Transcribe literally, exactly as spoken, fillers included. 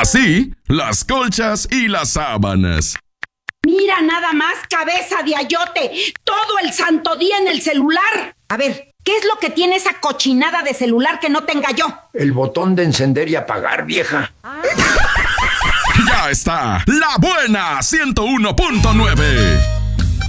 Así, las colchas y las sábanas. Mira nada más, cabeza de ayote, todo el santo día en el celular. A ver, ¿qué es lo que tiene esa cochinada de celular que no tenga yo? El botón de encender y apagar, vieja. Ah. Ya está, La Buena ciento uno punto nueve.